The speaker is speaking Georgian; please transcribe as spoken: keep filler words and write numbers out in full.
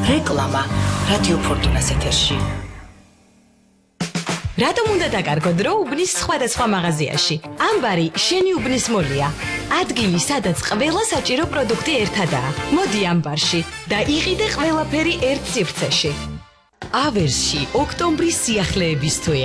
რეკლამა რადიო ფორტუნას ეთერში. რატომ უნდა დაკარგო დრო უბნის სხვადასხვა მაღაზიაში? ამბარი შენი უბნის მოლია. ადგილი, სადაც ყველა საჭირო პროდუქტი ერთადაა. მოდი ამბარში და იყიდე ყველაფერი ერთ სივრცეში. ავერსში ოქტომბრის სიახლეებისთვის.